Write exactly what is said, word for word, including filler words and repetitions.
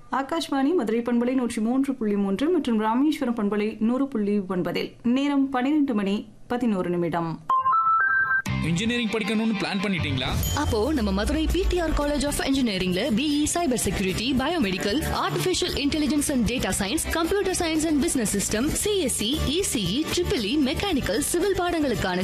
ஆகாஷ்வாணி மதுரை பண்பலை நூற்றி மூன்று புள்ளி மூன்று மற்றும் ராமேஸ்வரம் பண்பலை நூறு புள்ளி ஒன்பதில் நேரம் பன்னிரண்டு மணி பதினோரு நிமிடம். இன்ஜினியரிங் படிக்கணும்னு பிளான் பண்ணிட்டீங்களா? அப்போ நம்ம Madurai PTR college of இன்ஜினியரிங்ல BE cyber security, biomedical, artificial intelligence and data science, computer science and business system, CSC, ECE, triple E, mechanical, civil பாடங்களுக்கான